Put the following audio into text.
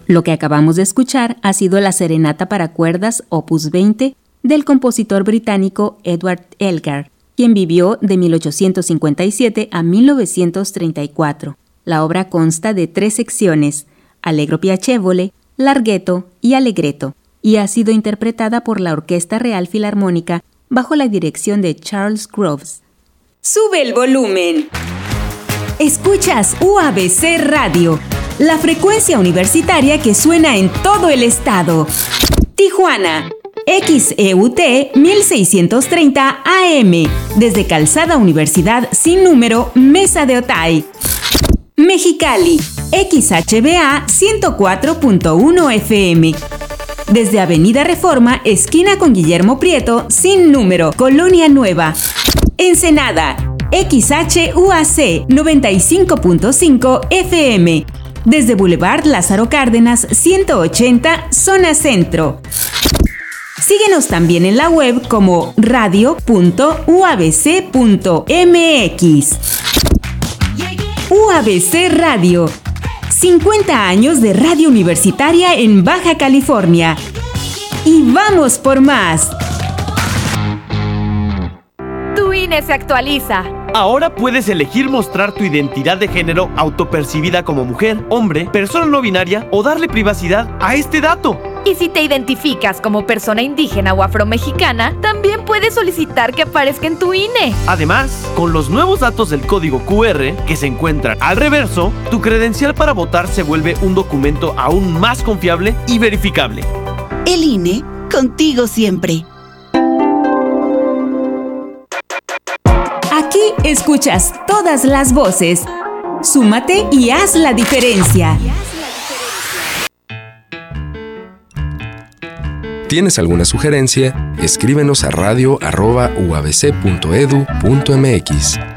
Lo que acabamos de escuchar ha sido la Serenata para cuerdas Opus 20 del compositor británico Edward Elgar, quien vivió de 1857 a 1934. La obra consta de 3 secciones, Allegro piacevole, Larghetto y Allegretto, y ha sido interpretada por la Orquesta Real Filarmónica bajo la dirección de Charles Groves. ¡Sube el volumen! Escuchas UABC Radio, la frecuencia universitaria que suena en todo el estado. Tijuana, XEUT 1630 AM, desde Calzada Universidad sin número, Mesa de Otay. Mexicali, XHBA 104.1 FM, desde Avenida Reforma, esquina con Guillermo Prieto, sin número, Colonia Nueva. Ensenada, XHUAC 95.5 FM, desde Boulevard Lázaro Cárdenas 180, zona centro. Síguenos también en la web como radio.uabc.mx. UABC Radio, 50 años de radio universitaria en Baja California. ¡Y vamos por más! Tu INE se actualiza. Ahora puedes elegir mostrar tu identidad de género autopercibida como mujer, hombre, persona no binaria o darle privacidad a este dato. Y si te identificas como persona indígena o afromexicana, también puedes solicitar que aparezca en tu INE. Además, con los nuevos datos del código QR que se encuentran al reverso, tu credencial para votar se vuelve un documento aún más confiable y verificable. El INE, contigo siempre. Aquí escuchas todas las voces. Súmate y haz la diferencia. ¿Tienes alguna sugerencia? Escríbenos a radio@uabc.edu.mx.